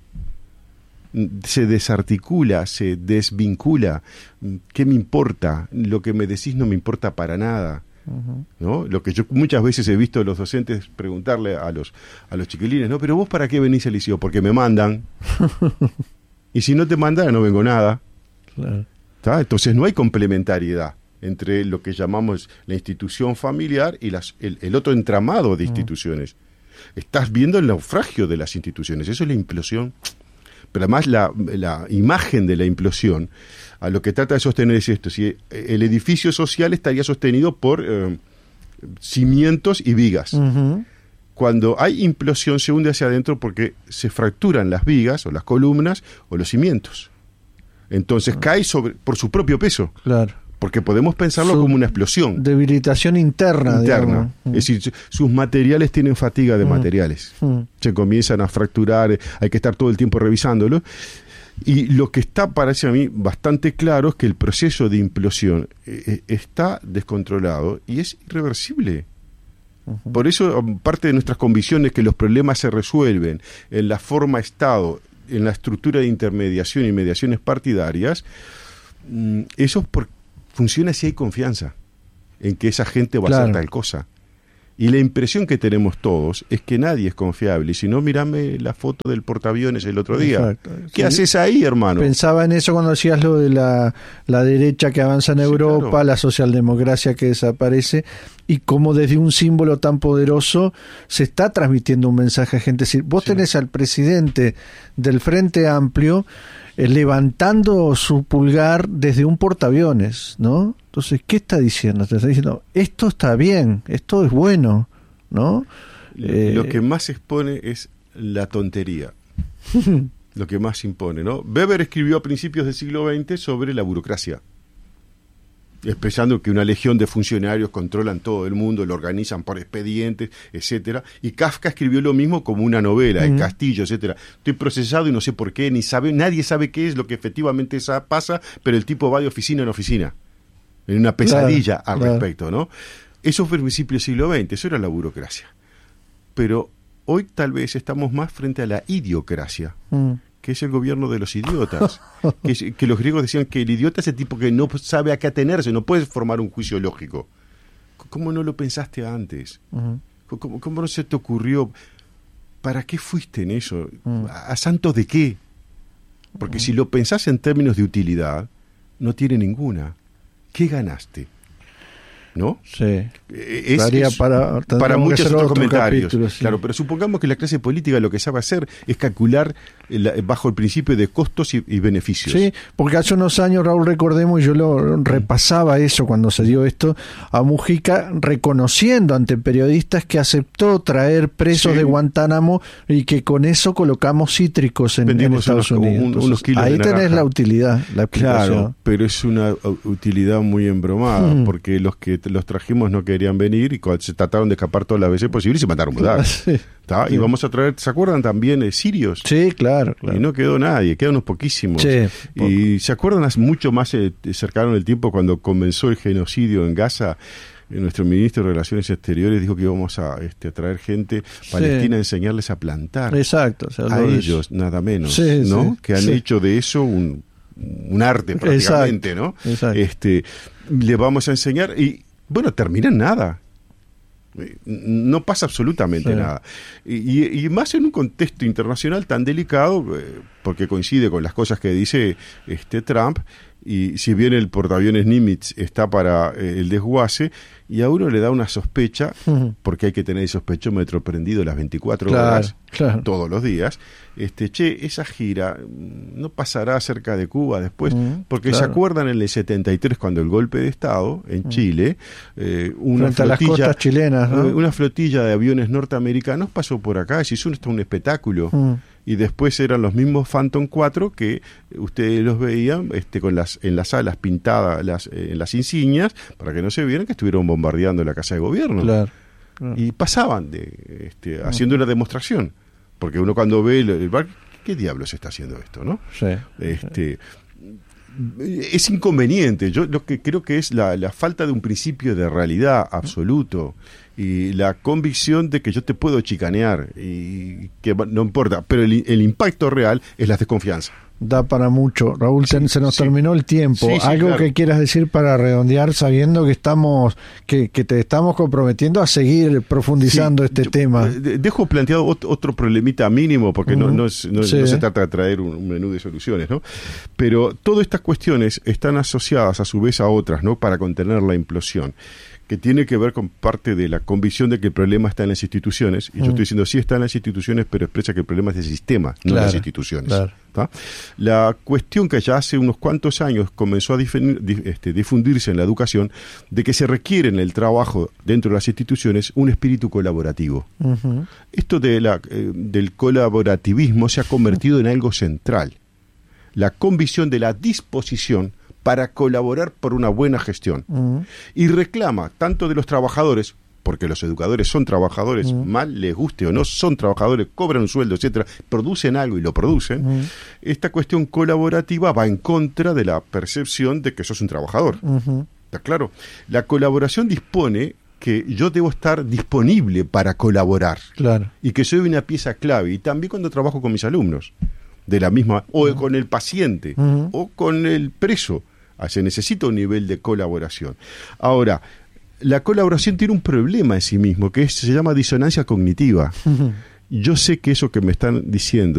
Se desarticula, se desvincula. ¿Qué me importa? Lo que me decís no me importa para nada. Uh-huh. ¿No? Lo que yo muchas veces he visto a los docentes preguntarle a los, a los chiquilines, ¿no? ¿Pero vos para qué venís al liceo? Porque me mandan. Y si no te mandan, no vengo nada. Claro. ¿Tá? Entonces no hay complementariedad entre lo que llamamos la institución familiar y las, el, el otro entramado de instituciones. Uh-huh. Estás viendo el naufragio de las instituciones, eso es la implosión. Pero además la, la imagen de la implosión a lo que trata de sostener es esto: si el edificio social estaría sostenido por eh, cimientos y vigas. Uh-huh. Cuando hay implosión se hunde hacia adentro porque se fracturan las vigas o las columnas o los cimientos. Entonces uh-huh. cae sobre, por su propio peso. Claro. Porque podemos pensarlo su como una explosión. Debilitación interna. Interna. Uh-huh. Es decir, sus materiales tienen fatiga de uh-huh. materiales. Uh-huh. Se comienzan a fracturar, hay que estar todo el tiempo revisándolo. Y lo que está, parece a mí, bastante claro es que el proceso de implosión eh, está descontrolado y es irreversible. Uh-huh. Por eso, parte de nuestras convicciones es que los problemas se resuelven en la forma Estado, en la estructura de intermediación y mediaciones partidarias. Mm, eso es por, funciona si hay confianza en que esa gente va claro. a hacer tal cosa. Y la impresión que tenemos todos es que nadie es confiable. Y si no, mírame la foto del portaaviones el otro día. Exacto. ¿Qué sí. haces ahí, hermano? Pensaba en eso cuando decías lo de la, la derecha que avanza en sí, Europa, claro. la socialdemocracia que desaparece, y cómo desde un símbolo tan poderoso se está transmitiendo un mensaje a gente. Es decir, vos sí. tenés al presidente del Frente Amplio eh, levantando su pulgar desde un portaaviones, ¿no? Entonces, ¿qué está diciendo? Te está diciendo, esto está bien, esto es bueno, ¿no? Eh, Lo que más expone es la tontería. Lo que más impone, ¿no? Weber escribió a principios del siglo veinte sobre la burocracia, expresando que una legión de funcionarios controlan todo el mundo, lo organizan por expedientes, etcétera. Y Kafka escribió lo mismo como una novela, El uh-huh. Castillo, etcétera. Estoy procesado y no sé por qué, ni sabe, nadie sabe qué es lo que efectivamente pasa, pero el tipo va de oficina en oficina. En una pesadilla claro, al claro. respecto, ¿no? Eso fue el principio del siglo veinte, eso era la burocracia. Pero hoy tal vez estamos más frente a la idiocracia, mm. que es el gobierno de los idiotas. que, es, que los griegos decían que el idiota es el tipo que no sabe a qué atenerse, no puede formar un juicio lógico. ¿Cómo no lo pensaste antes? Uh-huh. ¿Cómo, ¿Cómo no se te ocurrió? ¿Para qué fuiste en eso? Uh-huh. ¿A, a santo de qué? Porque uh-huh. si lo pensás en términos de utilidad, no tiene ninguna. ¿Qué ganaste? ¿No? Sí. Es, es, para para muchos otros otro comentarios. Capítulo, sí. Claro, pero supongamos que la clase política lo que sabe hacer es calcular el, bajo el principio de costos y, y beneficios. Sí, porque hace unos años, Raúl, recordemos, y yo lo repasaba eso cuando se dio esto, a Mujica reconociendo ante periodistas que aceptó traer presos sí. de Guantánamo y que con eso colocamos cítricos en, en Estados unos, Unidos. Un, Entonces, unos kilos ahí de tenés la utilidad, la explicación. Claro, pero es una utilidad muy embromada, mm. porque los que los trajimos no querían querían venir y se trataron de escapar todas las veces posibles y se mandaron a mudar. Sí, sí. Y vamos a traer, ¿se acuerdan también eh, sirios? Sí, claro, claro. Y no quedó nadie, quedan unos poquísimos. Sí, y poco. ¿Se acuerdan hace mucho más eh, cercano en el tiempo cuando comenzó el genocidio en Gaza? Nuestro ministro de Relaciones Exteriores dijo que íbamos a, este, a traer gente palestina a enseñarles a plantar. Exacto. O sea, a ellos, eso. Nada menos, sí, ¿no? Sí, que han sí. hecho de eso un, un arte prácticamente, Exacto. ¿no? Exacto. Este, le vamos a enseñar y, bueno, termina en nada. No pasa absolutamente sí. nada. Y, y más en un contexto internacional tan delicado, eh, porque coincide con las cosas que dice este Trump, y si bien el portaaviones Nimitz está para eh, el desguace, y a uno le da una sospecha, uh-huh. porque hay que tener el sospechómetro prendido las veinticuatro claro, horas, claro. todos los días, este che, esa gira no pasará cerca de Cuba después, uh-huh, porque claro. se acuerdan en el setenta y tres cuando el golpe de Estado en uh-huh. Chile, eh, una frente flotilla, a las costas chilenas, ¿no? una flotilla de aviones norteamericanos pasó por acá, y se hizo un espectáculo. Uh-huh. Y después eran los mismos Phantom cuatro que ustedes los veían este, con las en las alas pintadas las, eh, en las insignias para que no se vieran que estuvieron bombardeando la casa de gobierno. Claro, claro. Y pasaban de este, haciendo una demostración. Porque uno cuando ve el, el bar, ¿qué diablos está haciendo esto? ¿No? Sí, este, sí. Es inconveniente. Yo lo que creo que es la, la falta de un principio de realidad absoluto. Y la convicción de que yo te puedo chicanear y que no importa, pero el, el impacto real es la desconfianza. Da para mucho. Raúl, sí, se nos sí. terminó el tiempo. Sí, sí, Algo claro. que quieras decir para redondear, sabiendo que estamos, que, que te estamos comprometiendo a seguir profundizando sí, este yo, tema. Dejo planteado otro problemita mínimo, porque uh-huh. no, no, es, no, sí. no se trata de traer un, un menú de soluciones, ¿no? Pero todas estas cuestiones están asociadas a su vez a otras, ¿no? Para contener la implosión, que tiene que ver con parte de la convicción de que el problema está en las instituciones, y mm. yo estoy diciendo sí está en las instituciones, pero expresa que el problema es del sistema, no claro, en las instituciones. Claro. ¿Tá? La cuestión que ya hace unos cuantos años comenzó a difundir, este, difundirse en la educación, de que se requiere en el trabajo dentro de las instituciones un espíritu colaborativo. Uh-huh. Esto de la, eh, del colaborativismo se ha convertido en algo central. La convicción de la disposición para colaborar por una buena gestión. Uh-huh. Y reclama tanto de los trabajadores, porque los educadores son trabajadores, uh-huh. mal les guste o no, son trabajadores, cobran un sueldo, etcétera, producen algo y lo producen. Uh-huh. Esta cuestión colaborativa va en contra de la percepción de que sos un trabajador. Uh-huh. ¿Está claro? La colaboración dispone que yo debo estar disponible para colaborar. Claro. Y que soy una pieza clave. Y también cuando trabajo con mis alumnos, de la misma, o uh-huh. con el paciente, uh-huh. o con el preso. Se necesita un nivel de colaboración. Ahora, la colaboración tiene un problema en sí mismo, que es, se llama disonancia cognitiva. Uh-huh. Yo sé que eso que me están diciendo